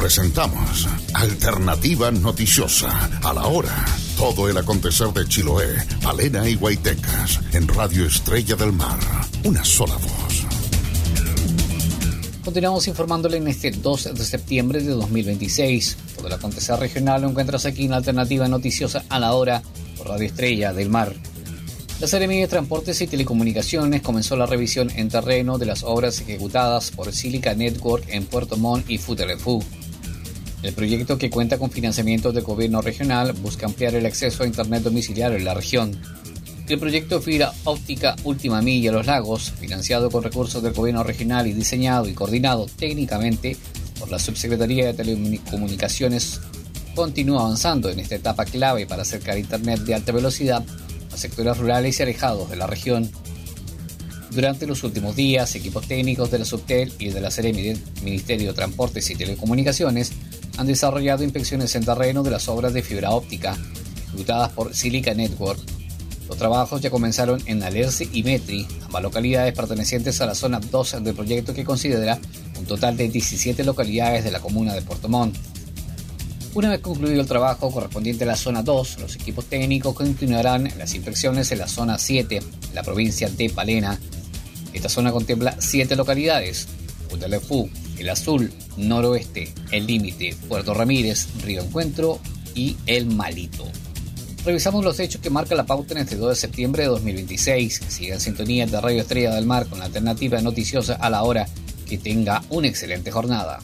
presentamos Alternativa Noticiosa a la hora. Todo el acontecer de Chiloé, Palena y Guaytecas en Radio Estrella del Mar. Una sola voz. Continuamos informándole en este 2 de septiembre de 2026. Todo el acontecer regional lo encuentras aquí en Alternativa Noticiosa a la hora por Radio Estrella del Mar. La Seremi de Transportes y Telecomunicaciones comenzó la revisión en terreno de las obras ejecutadas por Silica Network en Puerto Montt y Futaleufú. El proyecto, que cuenta con financiamiento del gobierno regional, busca ampliar el acceso a Internet domiciliario en la región. El proyecto Fibra Óptica Última Milla Los Lagos, financiado con recursos del gobierno regional y diseñado y coordinado técnicamente por la Subsecretaría de Telecomunicaciones, continúa avanzando en esta etapa clave para acercar Internet de alta velocidad a sectores rurales y alejados de la región. Durante los últimos días, equipos técnicos de la Subtel y de la Seremi del Ministerio de Transportes y Telecomunicaciones han desarrollado inspecciones en terreno de las obras de fibra óptica ejecutadas por Silica Network. Los trabajos ya comenzaron en Alerce y Metri, ambas localidades pertenecientes a la zona 2 del proyecto, que considera un total de 17 localidades de la comuna de Puerto Montt. Una vez concluido el trabajo correspondiente a la zona 2, los equipos técnicos continuarán las inspecciones en la zona 7, en la provincia de Palena. Esta zona contempla 7 localidades: Futaleufú, El Azul, Noroeste, El Límite, Puerto Ramírez, Río Encuentro y El Malito. Revisamos los hechos que marcan la pauta en este 2 de septiembre de 2026. Siga en sintonía de Radio Estrella del Mar con la Alternativa Noticiosa a la hora. Que tenga una excelente jornada.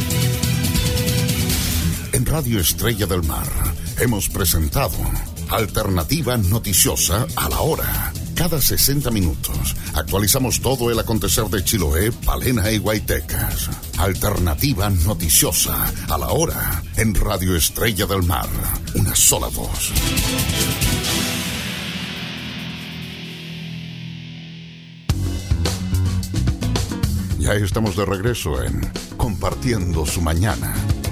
En Radio Estrella del Mar hemos presentado Alternativa Noticiosa a la hora. Cada 60 minutos actualizamos todo el acontecer de Chiloé, Palena y Guaytecas. Alternativa Noticiosa a la hora en Radio Estrella del Mar. Una sola voz. Ya estamos de regreso en Compartiendo su Mañana.